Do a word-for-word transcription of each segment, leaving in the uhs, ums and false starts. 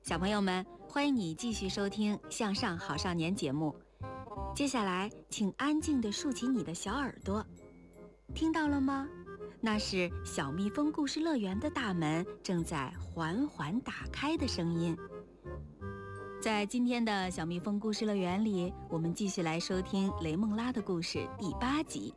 小朋友们，欢迎你继续收听《向上好少年》节目。接下来，请安静地竖起你的小耳朵，听到了吗？那是小蜜蜂故事乐园的大门正在缓缓打开的声音。在今天的小蜜蜂故事乐园里，我们继续来收听雷梦拉的故事第八集。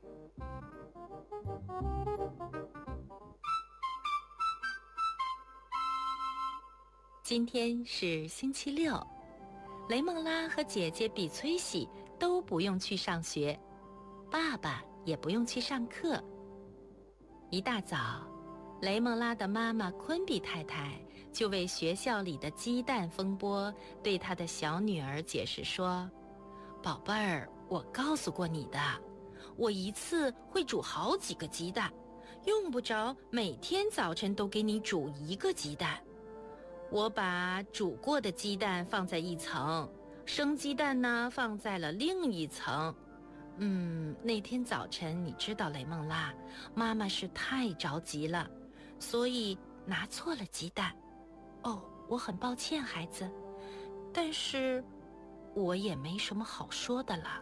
今天是星期六，雷梦拉和姐姐比崔西都不用去上学，爸爸也不用去上课。一大早，雷梦拉的妈妈昆比太太就为学校里的鸡蛋风波对她的小女儿解释说：宝贝儿，我告诉过你的，我一次会煮好几个鸡蛋，用不着每天早晨都给你煮一个鸡蛋。我把煮过的鸡蛋放在一层，生鸡蛋呢放在了另一层。嗯，那天早晨你知道雷梦拉，妈妈是太着急了，所以拿错了鸡蛋。哦，我很抱歉孩子，但是我也没什么好说的了。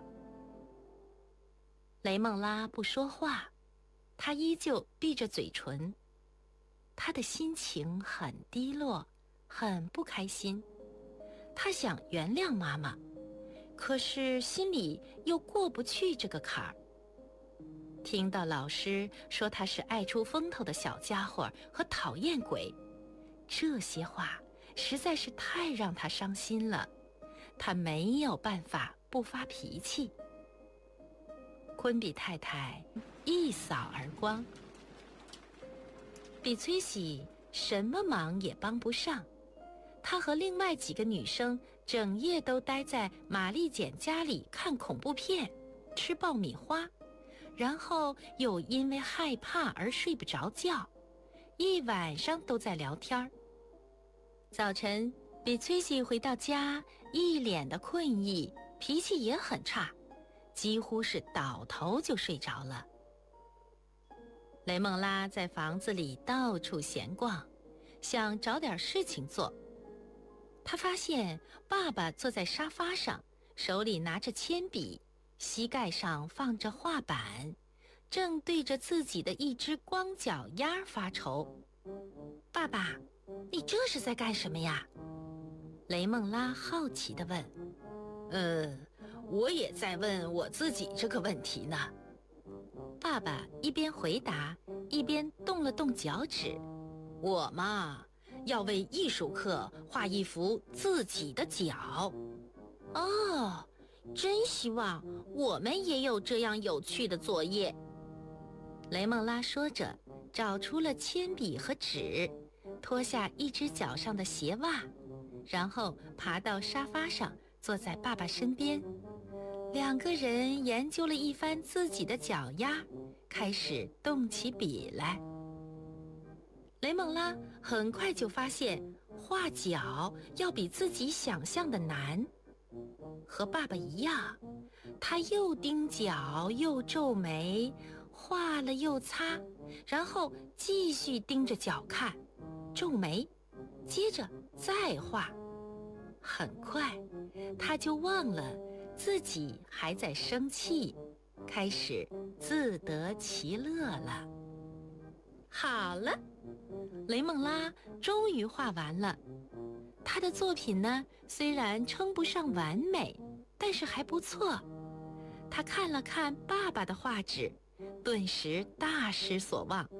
雷梦拉不说话，她依旧闭着嘴唇，她的心情很低落，很不开心。她想原谅妈妈，可是心里又过不去这个坎儿。听到老师说他是爱出风头的小家伙和讨厌鬼，这些话实在是太让他伤心了，他没有办法不发脾气。昆比太太一扫而光，比崔西什么忙也帮不上，她和另外几个女生整夜都待在玛丽简家里看恐怖片，吃爆米花，然后又因为害怕而睡不着觉，一晚上都在聊天。早晨，比崔西回到家，一脸的困意，脾气也很差，几乎是倒头就睡着了。雷梦拉在房子里到处闲逛，想找点事情做。他发现爸爸坐在沙发上，手里拿着铅笔，膝盖上放着画板，正对着自己的一只光脚丫发愁。爸爸，你这是在干什么呀？雷梦拉好奇地问。呃，我也在问我自己这个问题呢。爸爸一边回答，一边动了动脚趾。我嘛，要为艺术课画一幅自己的脚。哦，真希望我们也有这样有趣的作业。雷梦拉说着，找出了铅笔和纸，脱下一只脚上的鞋袜，然后爬到沙发上，坐在爸爸身边。两个人研究了一番自己的脚丫，开始动起笔来。雷梦拉很快就发现画脚要比自己想象的难，和爸爸一样，他又盯脚又皱眉，画了又擦，然后继续盯着脚看，皱眉，接着再画。很快他就忘了自己还在生气，开始自得其乐了。好了，雷梦拉终于画完了。他的作品呢，虽然称不上完美，但是还不错。他看了看爸爸的画纸，顿时大失所望。